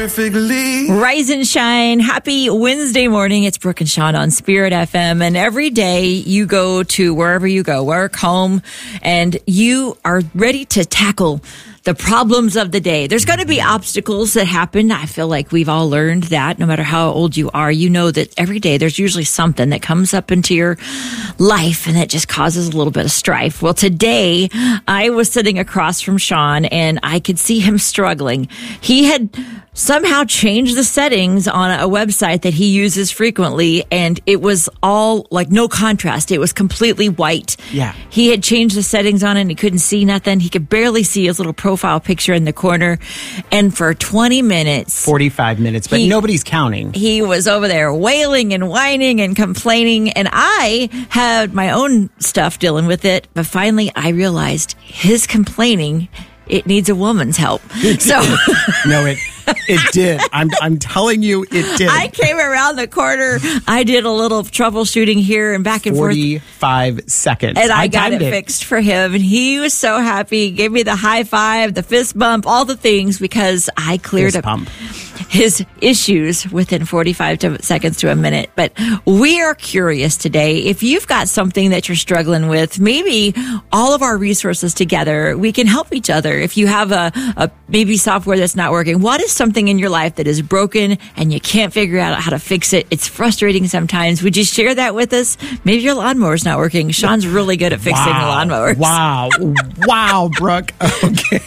perfectly. Rise and shine. Happy Wednesday morning. It's Brooke and Sean on Spirit FM. And every day you go to wherever you go, work, home, and you are ready to tackle the problems of the day. There's going to be obstacles that happen. I feel like we've all learned that no matter how old you are, you know that every day there's usually something that comes up into your life and it just causes a little bit of strife. Well, today I was sitting across from Sean and I could see him struggling. He had somehow changed the settings on a website that he uses frequently, and it was all like no contrast. It was completely white. Yeah. He had changed the settings on it and he couldn't see nothing. He could barely see his little profile picture in the corner. And for 20 minutes, 45 minutes, but nobody's counting. He was over there wailing and whining and complaining. And I had my own stuff dealing with it. But finally, I realized his complaining, it needs a woman's help. So No, it did. I'm telling you, it did. I came around the corner. I did a little troubleshooting here and back and 45 seconds. And I got it fixed for him. And he was so happy. He gave me the high five, the fist bump, all the things because I cleared up his issues within 45 seconds to a minute. But we are curious today. If you've got something that you're struggling with, maybe all of our resources together, we can help each other. If you have a maybe software that's not working, what is something in your life that is broken and you can't figure out how to fix it? It's frustrating sometimes. Would you share that with us? Maybe your lawnmower's not working. Sean's really good at fixing the lawnmowers. Wow, Brooke. Okay.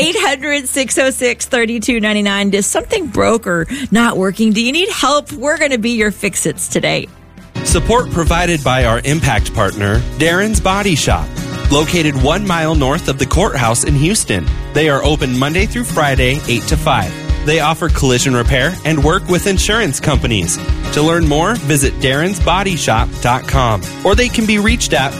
800-606-3299. Does something broke or not working? Do you need help? We're going to be your fix-its today. Support provided by our impact partner, Darren's Body Shop. Located 1 mile north of the courthouse in Houston. They are open Monday through Friday, 8 to 5. They offer collision repair and work with insurance companies. To learn more, visit darrensbodyshop.com or they can be reached at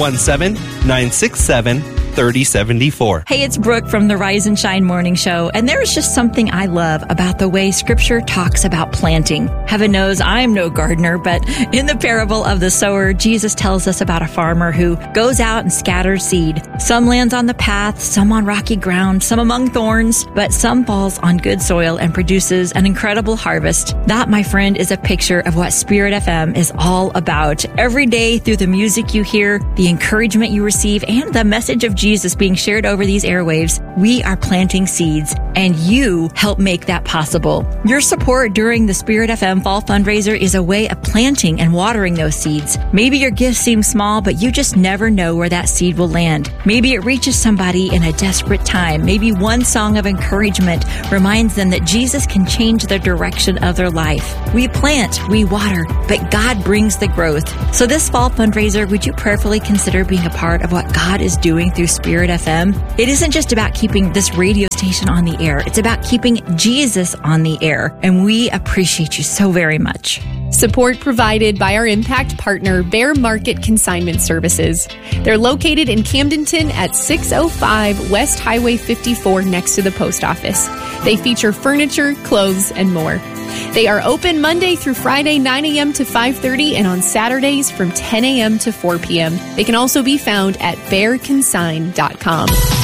417-967-3074. Hey, it's Brooke from the Rise and Shine Morning Show, and there is just something I love about the way Scripture talks about planting. Heaven knows I'm no gardener, but in the parable of the sower, Jesus tells us about a farmer who goes out and scatters seed. Some lands on the path, some on rocky ground, some among thorns, but some falls on good soil and produces an incredible harvest. That, my friend, is a picture of what Spirit FM is all about. Every day through the music you hear, the encouragement you receive, and the message of Jesus being shared over these airwaves, we are planting seeds, and you help make that possible. Your support during the Spirit FM Fall Fundraiser is a way of planting and watering those seeds. Maybe your gift seems small, but you just never know where that seed will land. Maybe it reaches somebody in a desperate time. Maybe one song of encouragement reminds them that Jesus can change the direction of their life. We plant, we water, but God brings the growth. So this Fall Fundraiser, would you prayerfully consider being a part of what God is doing through Spirit FM? It isn't just about keeping this radio station on the air. It's about keeping Jesus on the air. And we appreciate you so very much. Support provided by our impact partner, Bear Market Consignment Services. They're located in Camdenton at 605 West Highway 54 next to the post office. They feature furniture, clothes, and more. They are open Monday through Friday, 9 a.m. to 5:30, and on Saturdays from 10 a.m. to 4 p.m. They can also be found at bearconsign.com.